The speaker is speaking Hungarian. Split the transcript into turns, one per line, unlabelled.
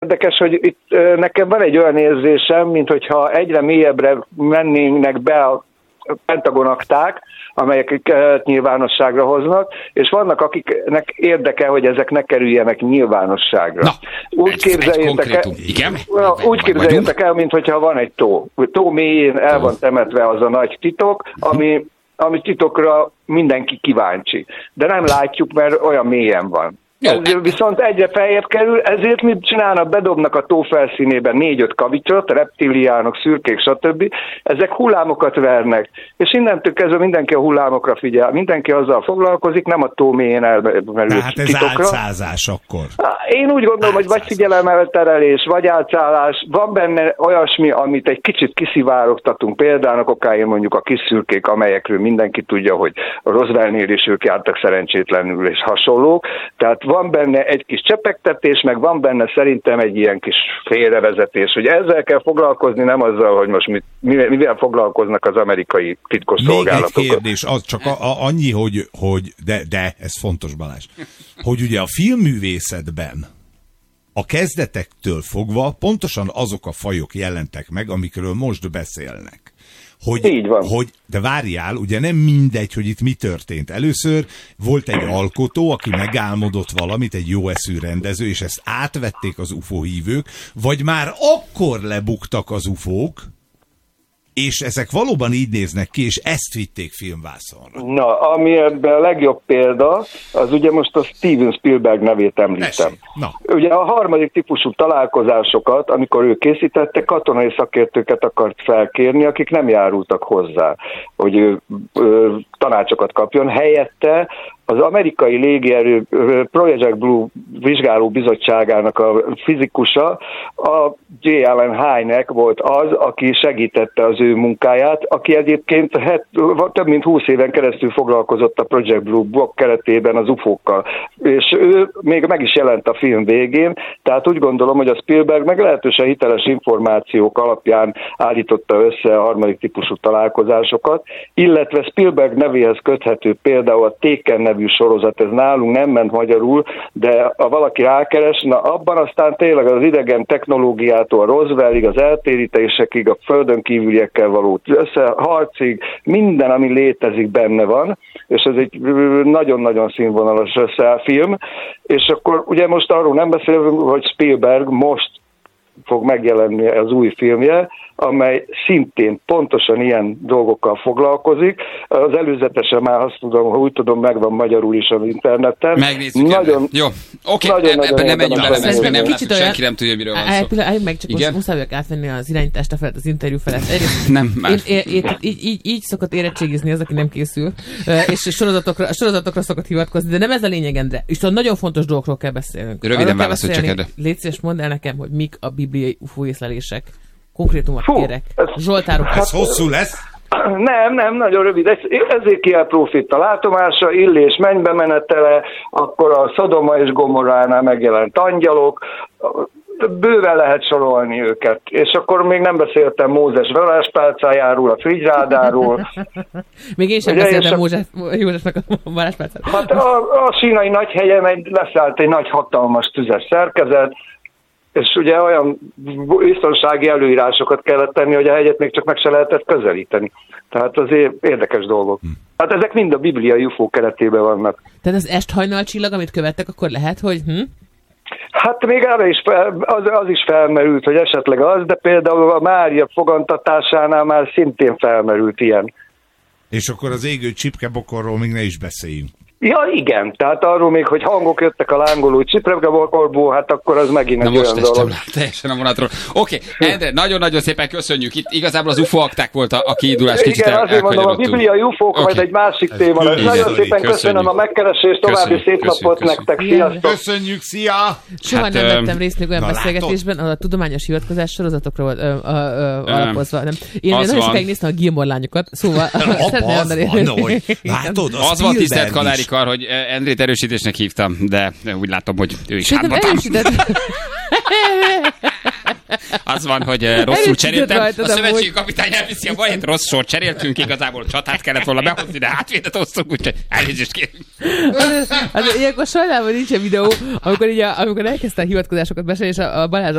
érdekes, hogy itt nekem van egy olyan érzésem, minthogyha egyre mélyebbre mennének be a Pentagon-akták, amelyek nyilvánosságra hoznak, és vannak, akiknek érdeke, hogy ezek ne kerüljenek nyilvánosságra.
Na,
úgy képzeljétek el, mintha van egy tó. A tó mélyén el van temetve az a nagy titok, ami titokra mindenki kíváncsi. De nem látjuk, mert olyan mélyen van. Ez viszont egyre feljebb kerül, ezért mit csinálnak? Bedobnak a tó felszínében 4-5 kavicsot, reptiliánok, szürkék, stb. Ezek hullámokat vernek. És innentől kezdve mindenki a hullámokra figyel, mindenki azzal foglalkozik, nem a tó mélyén elmerült
tehát ez
titokra.
álcázás akkor.
Én úgy gondolom, hogy vagy figyelemelterelés, vagy álcálás. Van benne olyasmi, amit egy kicsit kiszivárogtatunk. Például okáért mondjuk a kis szürkék, amelyekről mindenki tudja, hogy a Roswellnél is ők jártak szerencsétlenül és hasonlók. Tehát van benne egy kis csepegtetés, meg van benne szerintem egy ilyen kis félrevezetés, hogy ezzel kell foglalkozni, nem azzal, hogy most mivel foglalkoznak az amerikai titkosszolgálatok.
Még egy kérdés, az csak annyi, hogy de ez fontos, Balázs, hogy ugye a filmművészetben a kezdetektől fogva pontosan azok a fajok jelentek meg, amikről most beszélnek. De várjál, ugye nem mindegy, hogy itt mi történt. Először volt egy alkotó, aki megálmodott valamit, egy jó eszű rendező, és ezt átvették az UFO hívők, vagy már akkor lebuktak az UFO-k, és ezek valóban így néznek ki, és ezt vitték filmvászonra.
Na, ami ebben a legjobb példa, az ugye most a Steven Spielberg nevét említem. Ugye a harmadik típusú találkozásokat, amikor ő készítette, katonai szakértőket akart felkérni, akik nem járultak hozzá, hogy ő tanácsokat kapjon. Helyette az amerikai légierő Project Blue vizsgáló bizottságának a fizikusa, a J. Allen Hynek volt az, aki segítette az ő munkáját, aki egyébként több mint 20 éven keresztül foglalkozott a Project Blue blokk keretében az UFO-kkal. És ő még meg is jelent a film végén, tehát úgy gondolom, hogy a Spielberg meglehetősen hiteles információk alapján állította össze a harmadik típusú találkozásokat, illetve Spielberg nevéhez köthető például a Taken nevű sorozat, ez nálunk nem ment magyarul, de ha valaki rákeres, na abban aztán tényleg az idegen technológiától a Roswellig, az eltérítésekig, a földön kívüliekkel való harcig, minden, ami létezik, benne van, és ez egy nagyon-nagyon színvonalas film, és akkor ugye most arról nem beszélünk, hogy Spielberg most fog megjelenni az új filmje, amely szintén pontosan ilyen dolgokkal foglalkozik. Az előzetesen már azt tudom, ha úgy tudom, megvan magyarul is az interneten.
Megnézzük. Nagyon, jó, oké, ebben nem menjünk bele, mert még nem látszik, senki nem tudja, miről van szó.
Meg csak most muszáj vagyok átvenni az irányítást felett az interjú felett.
Nem, már.
Így szokott érettségizni az, aki nem készül, és sorozatokra szokott hivatkozni, de nem ez a lényeg, Endre. És nagyon fontos dolgokról kell beszélnünk.
Röviden válaszolj csak erre.
Légy szíves, mondd el nekem, hogy mik a bibliai UFO észlelések. Konkrétumot kérek. Zsoltárok.
Ez hosszú lesz?
Nem, nagyon rövid. Ezékiel próféta látomása, Illés mennybe menetele, akkor a Szodoma és Gomorránál megjelent angyalok, bőven lehet sorolni őket. És akkor még nem beszéltem Mózes varázspálcájáról, a Frigyrádáról.
Még én sem beszéltem Józsefnek a varázspálcájáról.
Hát a sínai nagyhegyen leszállt egy nagy hatalmas tüzes szerkezet, és ugye olyan biztonsági előírásokat kellett tenni, hogy a hegyet még csak meg se lehetett közelíteni. Tehát azért érdekes dolgok. Hát ezek mind a bibliai UFO keretében vannak.
Tehát az est-hajnalcsillag, amit követtek, akkor lehet, hogy...
Hát még arra is az is felmerült, hogy esetleg az, de például a Mária fogantatásánál már szintén felmerült ilyen.
És akkor az égő csipkebokorról még ne is beszéljünk.
Ja, igen, tehát arról még, hogy hangok jöttek a lángoló csipkebokorból, hát akkor az megint egy olyan dolog.
Teljesen a vonatról. Oké, Endre, nagyon-nagyon szépen köszönjük. Itt igazából az UFO akták volt a kiindulás, kicsit
igen, azért mondom, a bibliai UFO-k majd egy másik téma. Nagyon szépen köszönöm a megkeresést, további szép napot nektek. Sziasztok!
Köszönjük, szia!
Soha nem vettem részt még olyan beszélgetésben, a tudományos hivatkozás sorozatokra volt alapozva. Én nagyon sokáig néztem a Gilmore lányokat, szóval
az van, tisztelt Kalári Kar, hogy Endrét erősítésnek hívtam, de úgy látom, hogy ő is hátbatam. Az van, hogy rosszul cseréltem. A szövetségi kapitány elviszi a bajét, rossz sort cseréltünk, igazából csatát kellett volna behozni, de átvétet osztunk, úgyhogy elnézést kérünk.
Ilyenkor sajnálom, hogy nincsen videó, amikor elkezdte a hivatkozásokat mesélni, és a Balázs